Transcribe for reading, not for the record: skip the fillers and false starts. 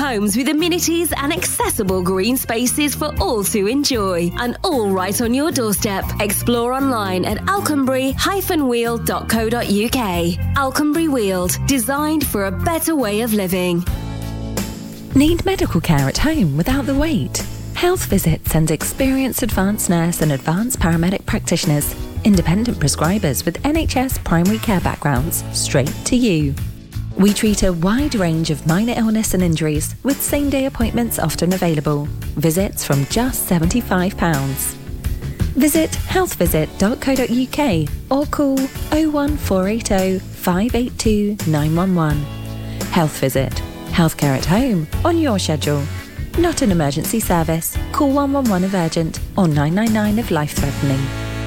homes with amenities and accessible green spaces for all to enjoy. And all right on your doorstep. Explore online at alconbury-weald.co.uk. Alconbury Weald, designed for a better way of living. Need medical care at home without the wait? Health Visit sends experienced advanced nurse and advanced paramedic practitioners, independent prescribers with NHS primary care backgrounds, straight to you. We treat a wide range of minor illness and injuries with same-day appointments often available. Visits from just £75. Visit healthvisit.co.uk or call 01480 582 911. Health Visit. Healthcare at home on your schedule. Not an emergency service. Call 111 if urgent or 999 if life-threatening.